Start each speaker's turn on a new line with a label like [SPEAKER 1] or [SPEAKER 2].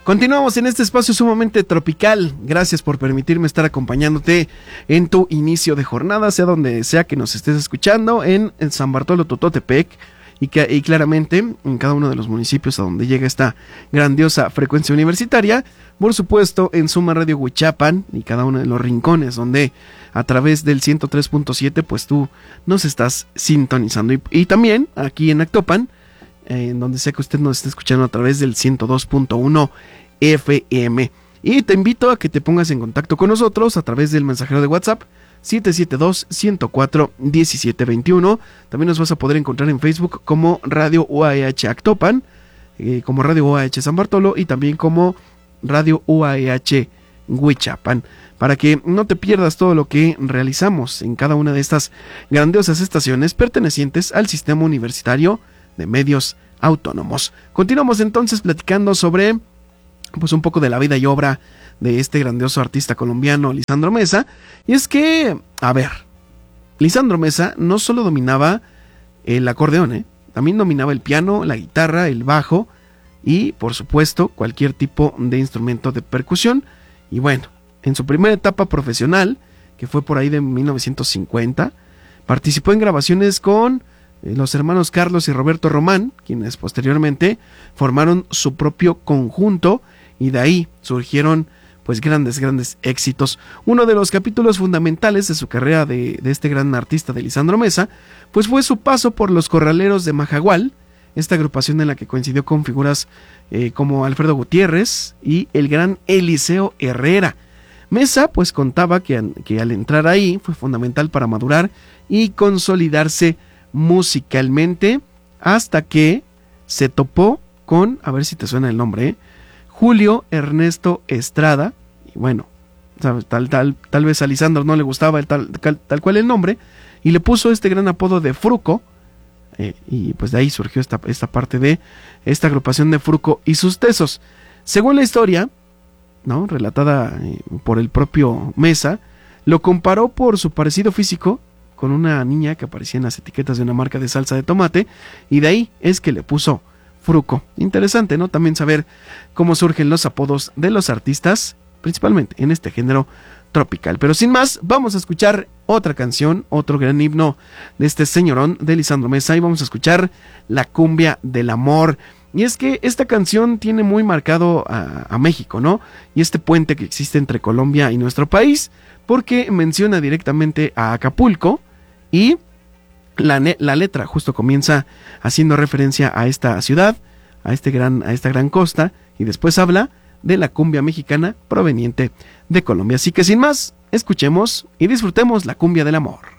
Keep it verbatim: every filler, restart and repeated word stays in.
[SPEAKER 1] Continuamos en este espacio sumamente tropical. Gracias por permitirme estar acompañándote en tu inicio de jornada, sea donde sea que nos estés escuchando, en, en San Bartolo Tototepec, y, que, y claramente en cada uno de los municipios a donde llega esta grandiosa frecuencia universitaria. Por supuesto, en Suma Radio Huichapan y cada uno de los rincones donde a través del ciento tres punto siete pues tú nos estás sintonizando. Y, y también aquí en Actopan, eh, en donde sea que usted nos esté escuchando a través del ciento dos punto uno F M. Y te invito a que te pongas en contacto con nosotros a través del mensajero de WhatsApp siete siete dos, uno cero cuatro, uno siete dos uno. También nos vas a poder encontrar en Facebook como Radio U A E H Actopan, eh, como Radio U A E H San Bartolo y también como Radio U A E H Huichapan, para que no te pierdas todo lo que realizamos en cada una de estas grandiosas estaciones pertenecientes al Sistema Universitario de Medios Autónomos. Continuamos entonces platicando sobre pues un poco de la vida y obra de este grandioso artista colombiano Lisandro Mesa. Y es que, a ver, Lisandro Mesa no solo dominaba el acordeón, ¿eh? También dominaba el piano, la guitarra, el bajo y, por supuesto, cualquier tipo de instrumento de percusión. Y bueno, en su primera etapa profesional, que fue por ahí de mil novecientos cincuenta, participó en grabaciones con eh, los hermanos Carlos y Roberto Román, quienes posteriormente formaron su propio conjunto, y de ahí surgieron pues grandes, grandes éxitos. Uno de los capítulos fundamentales de su carrera de, de este gran artista de Lisandro Mesa, pues fue su paso por los Corraleros de Majagual, esta agrupación en la que coincidió con figuras eh, como Alfredo Gutiérrez y el gran Eliseo Herrera. Mesa pues contaba que, que al entrar ahí fue fundamental para madurar y consolidarse musicalmente, hasta que se topó con, a ver si te suena el nombre, ¿eh? Julio Ernesto Estrada. Y bueno, tal, tal, tal vez a Lisandro no le gustaba el tal, tal, tal cual el nombre, y le puso este gran apodo de Fruco, eh, y pues de ahí surgió esta, esta parte de esta agrupación de Fruco y sus Tesos. Según la historia, ¿no?, relatada eh, por el propio Mesa, lo comparó por su parecido físico con una niña que aparecía en las etiquetas de una marca de salsa de tomate, y de ahí es que le puso Fruco. Interesante, ¿no?, también saber cómo surgen los apodos de los artistas, principalmente en este género tropical. Pero sin más, vamos a escuchar otra canción, otro gran himno de este señorón de Lisandro Mesa, y vamos a escuchar La Cumbia del Amor. Y es que esta canción tiene muy marcado a, a México, ¿no?, y este puente que existe entre Colombia y nuestro país, porque menciona directamente a Acapulco, y La, la letra justo comienza haciendo referencia a esta ciudad, a, este gran, a esta gran costa, y después habla de la cumbia mexicana proveniente de Colombia. Así que sin más, escuchemos y disfrutemos La Cumbia del Amor.